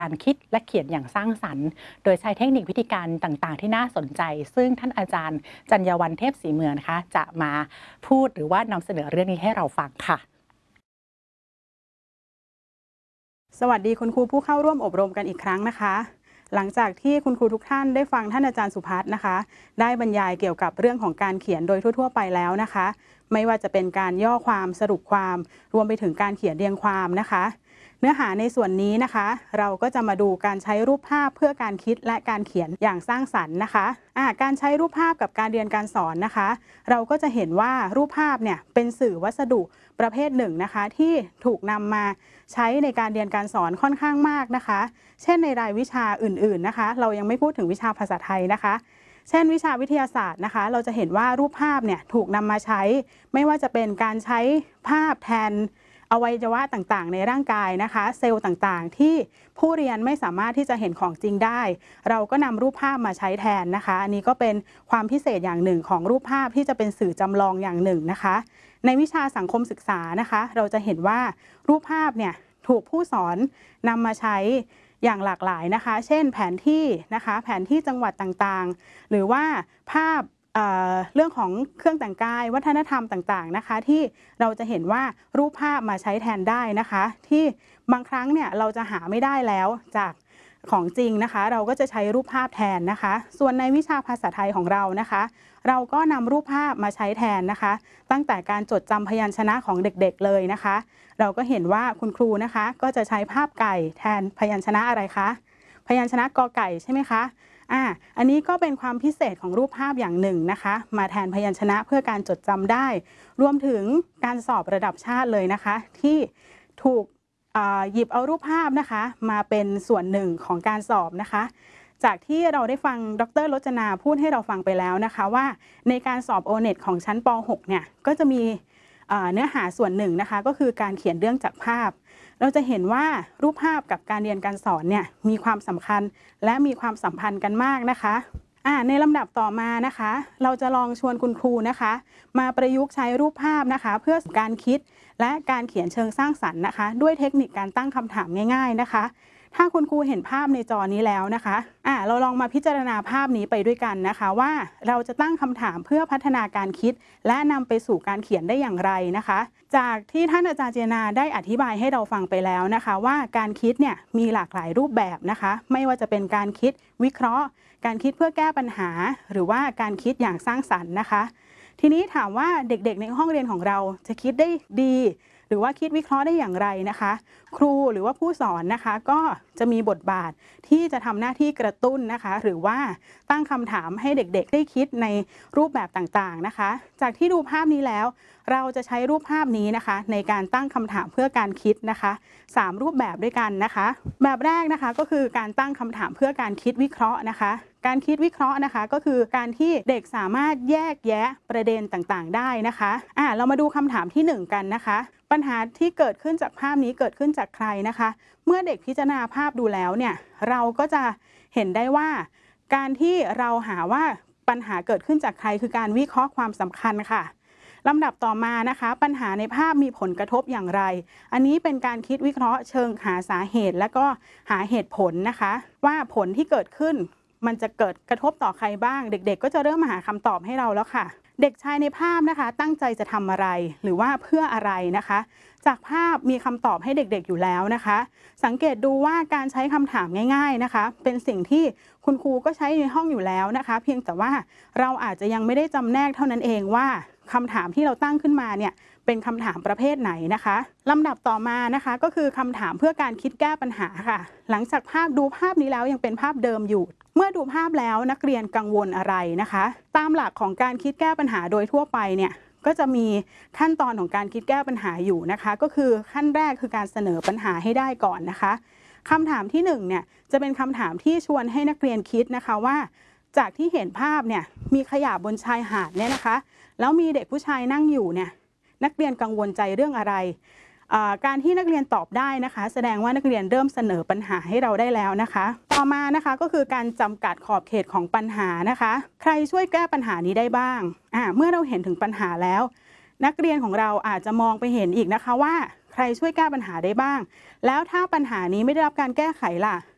การคิดและเขียนอย่างสร้างสรรค์โดยใช้เทคนิควิธีการต่างๆที่น่าสนใจซึ่งท่านอาจารย์จัญญวรรณเทพศรีเมืองนะคะจะมาพูดหรือว่านำเสนอเรื่องนี้ให้เราฟังค่ะสวัสดีคุณครูผู้เข้าร่วมอบรมกันอีกครั้งนะคะหลังจากที่คุณครูทุกท่านได้ฟังท่านอาจารย์สุพัฒน์นะคะได้บรรยายเกี่ยวกับเรื่องของการเขียนโดยทั่วๆไปแล้วนะคะไม่ว่าจะเป็นการย่อความสรุปความรวมไปถึงการเขียนเรียงความนะคะเนื้อหาในส่วนนี้นะคะเราก็จะมาดูการใช้รูปภาพเพื่อการคิดและการเขียนอย่างสร้างสรรค์นะคะการใช้รูปภาพกับการเรียนการสอนนะคะเราก็จะเห็นว่ารูปภาพเนี่ยเป็นสื่อวัสดุประเภทหนึ่งนะคะที่ถูกนำมาใช้ในการเรียนการสอนค่อนข้างมากนะคะเช่นในรายวิชาอื่นๆนะคะเรายังไม่พูดถึงวิชาภาษาไทยนะคะเช่นวิชาวิทยาศาสตร์นะคะเราจะเห็นว่ารูปภาพเนี่ยถูกนำมาใช้ไม่ว่าจะเป็นการใช้ภาพแทนอวัยวะต่างๆในร่างกายนะคะเซลล์ต่างๆที่ผู้เรียนไม่สามารถที่จะเห็นของจริงได้เราก็นำรูปภาพมาใช้แทนนะคะอันนี้ก็เป็นความพิเศษอย่างหนึ่งของรูปภาพที่จะเป็นสื่อจำลองอย่างหนึ่งนะคะในวิชาสังคมศึกษานะคะเราจะเห็นว่ารูปภาพเนี่ยถูกผู้สอนนำมาใช้อย่างหลากหลายนะคะเช่นแผนที่นะคะแผนที่จังหวัดต่างๆหรือว่าภาพเรื่องของเครื่องแต่งกายวัฒนธรรมต่างๆนะคะที่เราจะเห็นว่ารูปภาพมาใช้แทนได้นะคะที่บางครั้งเนี่ยเราจะหาไม่ได้แล้วจากของจริงนะคะเราก็จะใช้รูปภาพแทนนะคะส่วนในวิชาภาษาไทยของเรานะคะเราก็นำรูปภาพมาใช้แทนนะคะตั้งแต่การจดจำพยัญชนะของเด็กๆเลยนะคะเราก็เห็นว่าคุณครูนะคะก็จะใช้ภาพไก่แทนพยัญชนะอะไรคะพยัญชนะกอไก่ใช่ไหมคะอันนี้ก็เป็นความพิเศษของรูปภาพอย่างหนึ่งนะคะมาแทนพยัญชนะเพื่อการจดจำได้รวมถึงการสอบระดับชาติเลยนะคะที่ถูกหยิบเอารูปภาพนะคะมาเป็นส่วนหนึ่งของการสอบนะคะจากที่เราได้ฟังดร.รจนาพูดให้เราฟังไปแล้วนะคะว่าในการสอบ O-NET ของชั้นป .6 เนี่ยก็จะมีเนื้อหาส่วนหนึ่งนะคะก็คือการเขียนเรื่องจากภาพเราจะเห็นว่ารูปภาพกับการเรียนการสอนเนี่ยมีความสำคัญและมีความสัมพันธ์กันมากนะคะในลำดับต่อมานะคะเราจะลองชวนคุณครูนะคะมาประยุกต์ใช้รูปภาพนะคะเพื่อการคิดและการเขียนเชิงสร้างสรรค์นะคะด้วยเทคนิคการตั้งคำถามง่ายๆนะคะถ้าคุณครูเห็นภาพในจอนี้แล้วนะคะเราลองมาพิจารณาภาพนี้ไปด้วยกันนะคะว่าเราจะตั้งคำถามเพื่อพัฒนาการคิดและนำไปสู่การเขียนได้อย่างไรนะคะจากที่ท่านอาจารย์เจนาได้อธิบายให้เราฟังไปแล้วนะคะว่าการคิดเนี่ยมีหลากหลายรูปแบบนะคะไม่ว่าจะเป็นการคิดวิเคราะห์การคิดเพื่อแก้ปัญหาหรือว่าการคิดอย่างสร้างสรรค์นะคะทีนี้ถามว่าเด็กๆในห้องเรียนของเราจะคิดได้ดีหรือว่าคิดวิเคราะห์ได้อย่างไรนะคะครูหรือว่าผู้สอนนะคะก็จะมีบทบาทที่จะทำหน้าที่กระตุ้นนะคะหรือว่าตั้งคำถามให้เด็กๆได้คิดในรูปแบบต่างๆนะคะจากที่ดูภาพนี้แล้วเราจะใช้รูปภาพนี้นะคะในการตั้งคำถามเพื่อการคิดนะคะ3รูปแบบด้วยกันนะคะแบบแรกนะคะก็คือการตั้งคำถามเพื่อการคิดวิเคราะห์นะคะการคิดวิเคราะห์นะคะก็คือการที่เด็กสามารถแยกแยะประเด็นต่างๆได้นะคะเรามาดูคำถามที่1กันนะคะปัญหาที่เกิดขึ้นจากภาพนี้เกิดขึ้นจากใครนะคะเมื่อเด็กพิจารณาภาพดูแล้วเนี่ยเราก็จะเห็นได้ว่าการที่เราหาว่าปัญหาเกิดขึ้นจากใครคือการวิเคราะห์ความสำคัญค่ะลำดับต่อมานะคะปัญหาในภาพมีผลกระทบอย่างไรอันนี้เป็นการคิดวิเคราะห์เชิงหาสาเหตุและก็หาเหตุผลนะคะว่าผลที่เกิดขึ้นมันจะเกิดกระทบต่อใครบ้างเด็กๆก็จะเริ่มมาหาคำตอบให้เราแล้วค่ะเด็กชายในภาพนะคะตั้งใจจะทำอะไรหรือว่าเพื่ออะไรนะคะจากภาพมีคำตอบให้เด็กๆอยู่แล้วนะคะสังเกตดูว่าการใช้คำถามง่ายๆนะคะเป็นสิ่งที่คุณครูก็ใช้ในห้องอยู่แล้วนะคะเพียงแต่ว่าเราอาจจะยังไม่ได้จำแนกเท่านั้นเองว่าคำถามที่เราตั้งขึ้นมาเนี่ยเป็นคำถามประเภทไหนนะคะลำดับต่อมานะคะก็คือคำถามเพื่อการคิดแก้ปัญหาค่ะหลังจากดูภาพนี้แล้วยังเป็นภาพเดิมอยู่เมื่อดูภาพแล้วนักเรียนกังวลอะไรนะคะตามหลักของการคิดแก้ปัญหาโดยทั่วไปเนี่ยก็จะมีขั้นตอนของการคิดแก้ปัญหาอยู่นะคะก็คือขั้นแรกคือการเสนอปัญหาให้ได้ก่อนนะคะคำถามที่1เนี่ยจะเป็นคำถามที่ชวนให้นักเรียนคิดนะคะว่าจากที่เห็นภาพเนี่ยมีขยะบนชายหาดเนี่ยนะคะแล้วมีเด็กผู้ชายนั่งอยู่เนี่ยนักเรียนกังวลใจเรื่องอะไรการที่นักเรียนตอบได้นะคะแสดงว่านักเรียนเริ่มเสนอปัญหาให้เราได้แล้วนะคะต่อมานะคะก็คือการจำกัดขอบเขตของปัญหานะคะใครช่วยแก้ปัญหานี้ได้บ้างเมื่อเราเห็นถึงปัญหาแล้วนักเรียนของเราอาจจะมองไปเห็นอีกนะคะว่าใครช่วยแก้ปัญหาได้บ้างแล้วถ้าปัญหานี้ไม่ได้รับการแก้ไขล่ะ